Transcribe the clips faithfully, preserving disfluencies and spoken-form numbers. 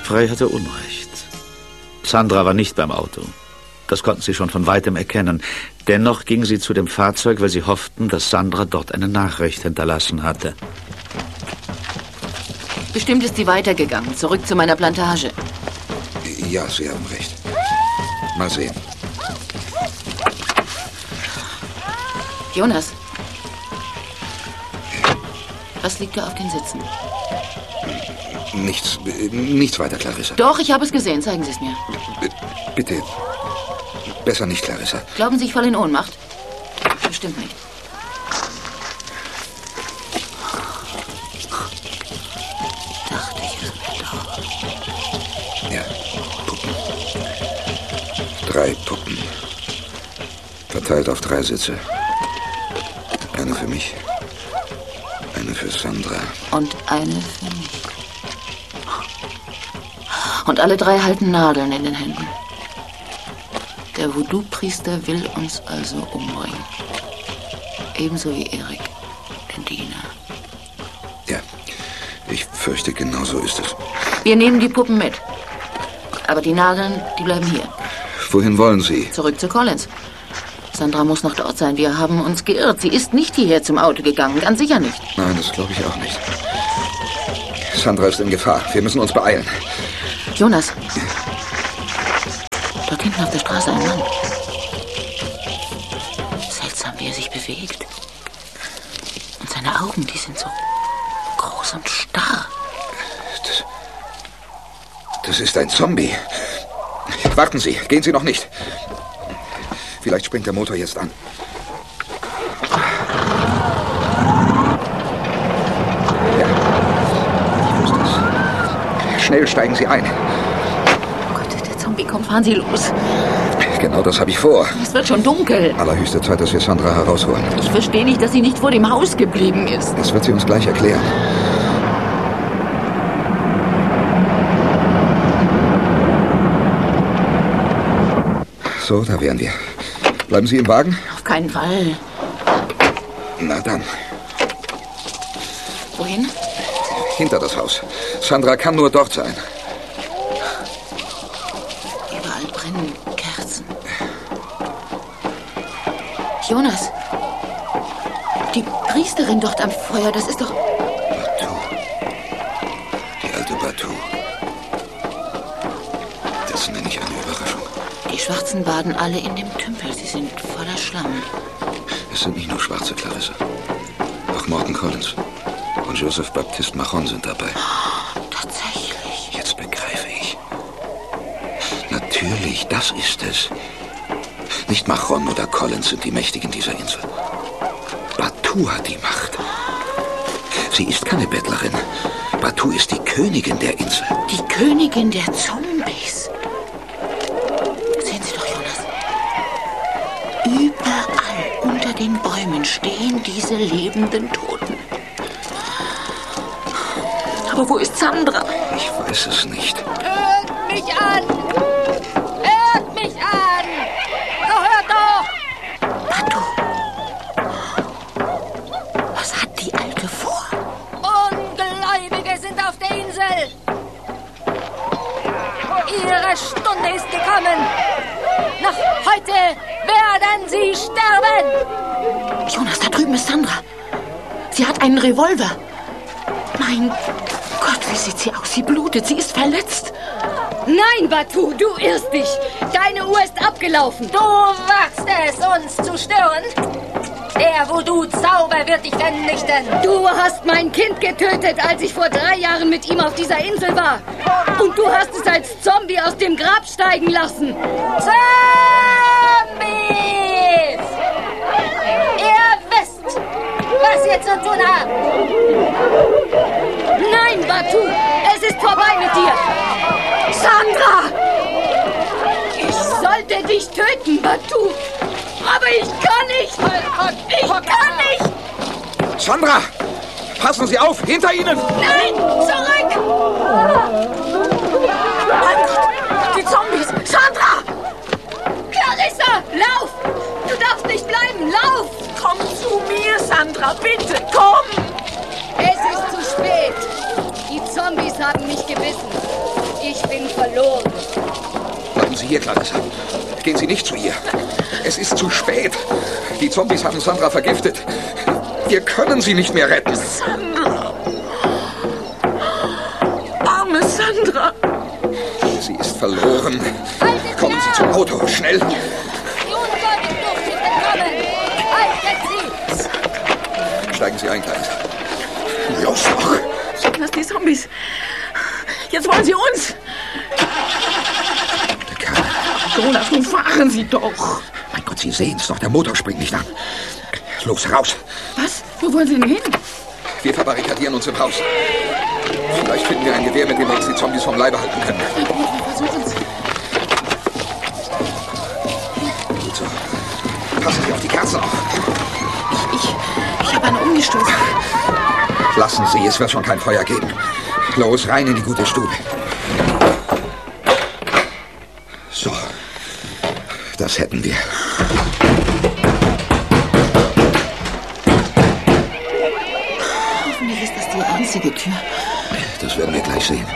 Frey hatte Unrecht. Sandra war nicht beim Auto. Das konnten sie schon von weitem erkennen. Dennoch gingen sie zu dem Fahrzeug, weil sie hofften, dass Sandra dort eine Nachricht hinterlassen hatte. Bestimmt ist sie weitergegangen, zurück zu meiner Plantage. Ja, Sie haben recht. Mal sehen. Jonas. Was liegt da auf den Sitzen? Nichts, nichts weiter, Clarissa. Doch, ich habe es gesehen. Zeigen Sie es mir. Bitte. Besser nicht, Clarissa. Glauben Sie, ich falle in Ohnmacht? Bestimmt nicht. Dachte ich es mir doch. Ja, Puppen. Drei Puppen. Verteilt auf drei Sitze. Eine für mich. Eine für Sandra. Und eine für mich. Und alle drei halten Nadeln in den Händen. Der Voodoo-Priester will uns also umbringen. Ebenso wie Erik, den Diener. Ja, ich fürchte, genau so ist es. Wir nehmen die Puppen mit. Aber die Nadeln, die bleiben hier. Wohin wollen Sie? Zurück zu Collins. Sandra muss noch dort sein. Wir haben uns geirrt. Sie ist nicht hierher zum Auto gegangen. Ganz sicher nicht. Nein, das glaube ich auch nicht. Sandra ist in Gefahr. Wir müssen uns beeilen. Jonas. Dort hinten auf der Straße ein Mann. Seltsam, wie er sich bewegt. Und seine Augen, die sind so groß und starr. Das, das ist ein Zombie. Warten Sie, gehen Sie noch nicht. Vielleicht springt der Motor jetzt an. Ja, ich wusste es. Schnell steigen Sie ein. Oh Gott, der Zombie kommt, fahren Sie los. Genau das habe ich vor. Es wird schon dunkel. Allerhöchste Zeit, dass wir Sandra herausholen. Ich verstehe nicht, dass sie nicht vor dem Haus geblieben ist. Das wird sie uns gleich erklären. So, da wären wir. Bleiben Sie im Wagen? Auf keinen Fall. Na dann. Wohin? Hinter das Haus. Sandra kann nur dort sein. Überall brennen Kerzen. Jonas. Die Priesterin dort am Feuer, das ist doch... Batu. Die alte Batu. Das nenne ich eine Überraschung. Die Schwarzen baden alle in dem Tümpel. Sie sind voller Schlamm. Es sind nicht nur Schwarze, Clarissa. Auch Morton Collins und Joseph Baptiste Mahon sind dabei. Oh, tatsächlich. Jetzt begreife ich. Natürlich, das ist es. Nicht Mahon oder Collins sind die Mächtigen dieser Insel. Batu hat die Macht. Sie ist keine Bettlerin. Batu ist die Königin der Insel. Die Königin der Zombies. Sehen Sie doch, Jonas. Überall unter den Bäumen stehen diese lebenden Toten. Aber wo ist Sandra? Ich weiß es nicht. Hört mich an! Hört mich an! So hört doch! Batu. Was hat die Alte vor? Ungläubige sind auf der Insel! Ihre Stunde ist gekommen! Noch heute werden sie sterben! Jonas, da drüben ist Sandra. Sie hat einen Revolver. Mein Gott, wie sieht sie aus? Sie blutet, sie ist verletzt. Nein, Batu, du irrst dich. Deine Uhr ist abgelaufen. Du wagst es, uns zu stören? Der Voodoo-Zauber wird dich vernichten. Du hast mein Kind getötet, als ich vor drei Jahren mit ihm auf dieser Insel war. Und du hast es als Zombie aus dem Grab steigen lassen. Zombies! Ihr wisst, was ihr zu tun habt. Nein, Batu, es ist vorbei mit dir. Sandra! Ich sollte dich töten, Batu. Aber ich kann nicht. Ich kann nicht. Sandra! Passen Sie auf! Hinter Ihnen! Nein! Zurück! Mein Gott! Die Zombies! Sandra! Clarissa! Lauf! Du darfst nicht bleiben! Lauf! Komm zu mir, Sandra! Bitte, komm! Es ist zu spät. Die Zombies haben mich gebissen. Ich bin verloren. Bleiben Sie hier, Clarissa. Gehen Sie nicht zu ihr. Es ist zu spät. Die Zombies haben Sandra vergiftet. Wir können sie nicht mehr retten. Sandra. Arme Sandra. Sie ist verloren. Kommen Sie zum Auto, schnell. Die Unsollte kommen. Haltet Sie. Steigen Sie ein, Clarissa. Los doch. Jonas, die Zombies. Jetzt wollen sie uns. Der Kerl. Jonas, nun fahren Sie doch. Mein Gott, Sie sehen's doch. Der Motor springt nicht an. Los, raus. Was? Wo wollen Sie denn hin? Wir verbarrikadieren uns im Haus. Vielleicht finden wir ein Gewehr, mit dem wir uns die Zombies vom Leibe halten können. Na gut, wir versuchen's. Gut so. Passen Sie auf die Kerzen auf. Ich, ich habe eine umgestoßen. Lassen Sie, es wird schon kein Feuer geben. Los, rein in die gute Stube. So. Das hätten wir. Hoffentlich ist das die einzige Tür. Das werden wir gleich sehen.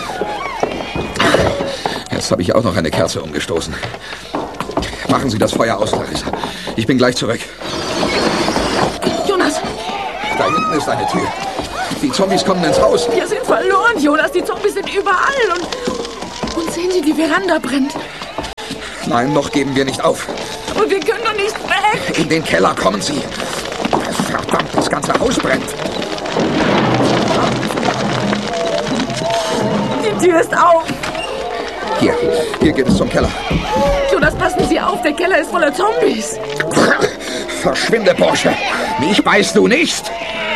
Jetzt habe ich auch noch eine Kerze umgestoßen. Machen Sie das Feuer aus, Clarissa. Ich bin gleich zurück. Jonas! Da hinten ist eine Tür. Die Zombies kommen ins Haus. Wir sind verloren, Jonas. Die Zombies sind überall. Und, und sehen Sie, die Veranda brennt. Nein, noch geben wir nicht auf. Und wir können doch nicht weg. In den Keller kommen Sie. Verdammt, das ganze Haus brennt. Die Tür ist auf. Hier, hier geht es zum Keller. Jonas, passen Sie auf. Der Keller ist voller Zombies. Verschwinde, Bursche. Mich beißt du nicht.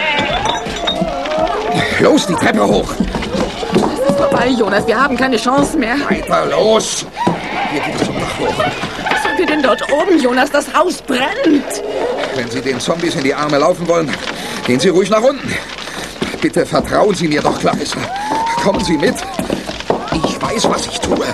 Los, die Treppe hoch. Es ist vorbei, Jonas. Wir haben keine Chance mehr. Weiter los. Hier geht es zum Dach hoch. Was sollen wir denn dort oben, Jonas? Das Haus brennt. Wenn Sie den Zombies in die Arme laufen wollen, gehen Sie ruhig nach unten. Bitte vertrauen Sie mir doch, Clarissa. Kommen Sie mit. Ich weiß, was ich tue.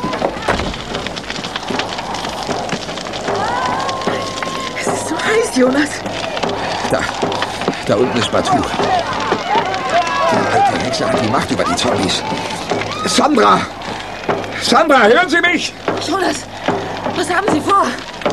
Es ist so heiß, Jonas. Da, da unten ist Batu. Die alte Hexe hat die Macht über die Zombies. Sandra! Sandra, hören Sie mich! Jonas, was haben Sie vor?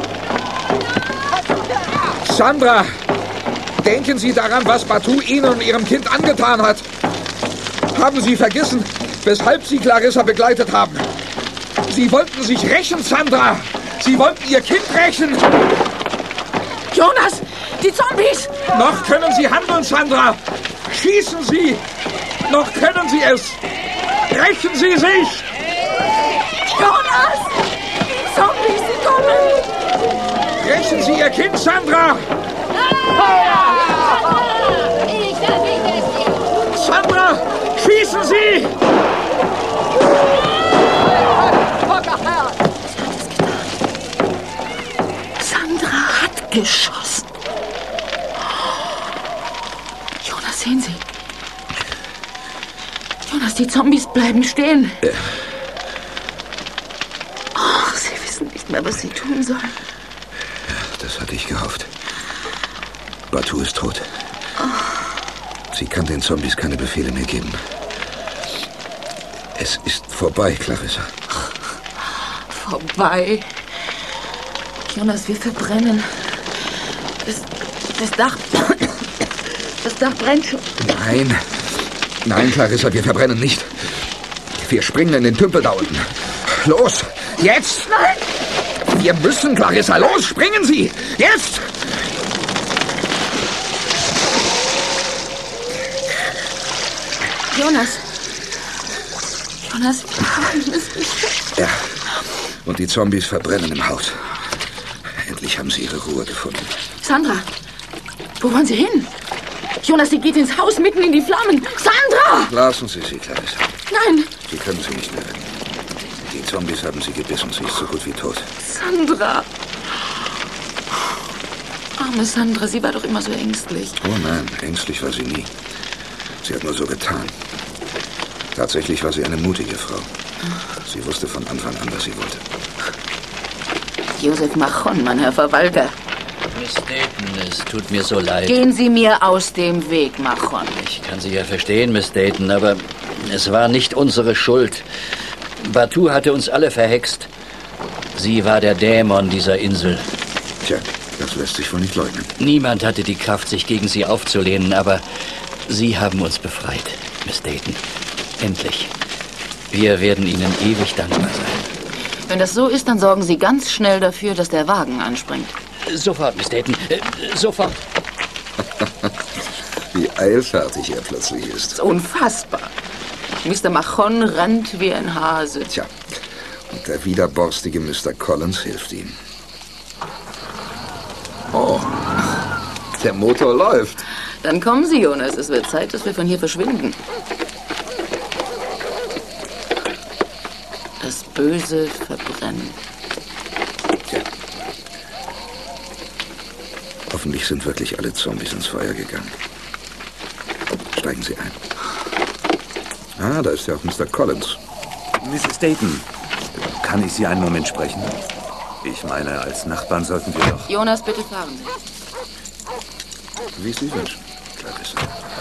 Sandra! Denken Sie daran, was Batu Ihnen und Ihrem Kind angetan hat. Haben Sie vergessen, weshalb Sie Clarissa begleitet haben? Sie wollten sich rächen, Sandra! Sie wollten Ihr Kind rächen! Jonas, die Zombies! Noch können Sie handeln, Sandra! Schießen Sie! Noch können Sie es! Rächen Sie sich! Jonas! Die Zombies, sie kommen! Rächen Sie Ihr Kind, Sandra! Ich verbiete es dir. Sandra! Schießen Sie! Sandra hat geschossen. Jonas, sehen Sie. Jonas, die Zombies bleiben stehen. Ja. Oh, sie wissen nicht mehr, was sie tun sollen. Das hatte ich gehofft. Batu ist tot. Sie kann den Zombies keine Befehle mehr geben. Es ist vorbei, Clarissa. Vorbei. Jonas, wir verbrennen. Das, das Dach... Das Dach brennt schon. Nein. Nein, Clarissa, wir verbrennen nicht. Wir springen in den Tümpel da unten. Los, jetzt! Nein! Wir müssen, Clarissa, los, springen Sie! Jetzt! Jonas. Jonas, wir müssen... Ja, und die Zombies verbrennen im Haus. Endlich haben sie ihre Ruhe gefunden. Sandra, wo wollen Sie hin? Jonas, sie geht ins Haus mitten in die Flammen. Sandra! Lassen Sie sie, Clarissa. Nein, Sie können sie nicht mehr retten. Die Zombies haben sie gebissen. Sie ist so gut wie tot. Sandra. Arme Sandra, sie war doch immer so ängstlich. Oh nein, ängstlich war sie nie. Sie hat nur so getan. Tatsächlich war sie eine mutige Frau. Sie wusste von Anfang an, was sie wollte. Josef Machon, mein Herr Verwalter. Miss Dayton, es tut mir so leid. Gehen Sie mir aus dem Weg, Machon. Ich kann Sie ja verstehen, Miss Dayton, aber es war nicht unsere Schuld. Batu hatte uns alle verhext. Sie war der Dämon dieser Insel. Tja, das lässt sich wohl nicht leugnen. Niemand hatte die Kraft, sich gegen sie aufzulehnen, aber Sie haben uns befreit, Miss Dayton. Endlich. Wir werden Ihnen ewig dankbar sein. Wenn das so ist, dann sorgen Sie ganz schnell dafür, dass der Wagen anspringt. Sofort, Miss Dayton. Äh, sofort. Wie eilfertig er plötzlich ist. Das ist unfassbar. Mister Machon rennt wie ein Hase. Tja, und der widerborstige Mister Collins hilft ihm. Oh, der Motor läuft. Dann kommen Sie, Jonas. Es wird Zeit, dass wir von hier verschwinden. Das Böse verbrennen. Tja. Hoffentlich sind wirklich alle Zombies ins Feuer gegangen. Steigen Sie ein. Ah, da ist ja auch Mister Collins. Misses Dayton, kann ich Sie einen Moment sprechen? Ich meine, als Nachbarn sollten wir doch... Jonas, bitte fahren Sie. Wie Sie wünschen, Clarissa.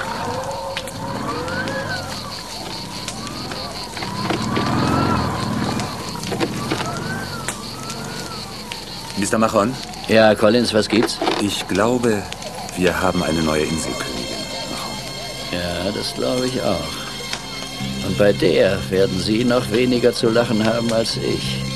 Mister Machon? Ja, Collins, was gibt's? Ich glaube, wir haben eine neue Inselkönigin, Machon. Ja, das glaube ich auch. Und bei der werden Sie noch weniger zu lachen haben als ich.